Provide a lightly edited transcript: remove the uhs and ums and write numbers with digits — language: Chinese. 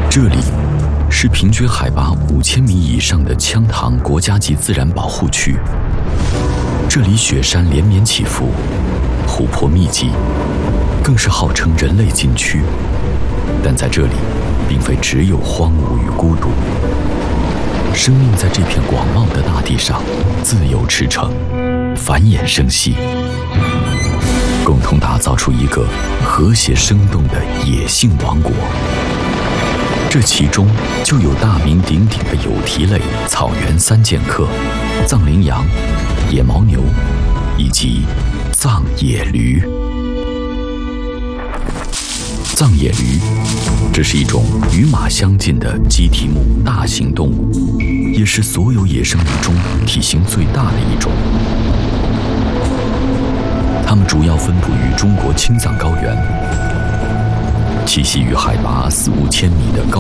这里是平均海拔5000米以上的羌塘国家级自然保护区。这里雪山连绵起伏，湖泊密集，更是号称人类禁区。但在这里，并非只有荒芜与孤独，生命在这片广袤的大地上自由驰骋，繁衍生息，共同打造出一个和谐生动的野性王国。这其中就有大名鼎鼎的有蹄类草原三剑客——藏羚羊、野牦牛以及藏野驴。藏野驴，这是一种与马相近的鸡蹄目大型动物，也是所有野生驴中体型最大的一种。它们主要分布于中国青藏高原，栖息于海拔4、5千米的高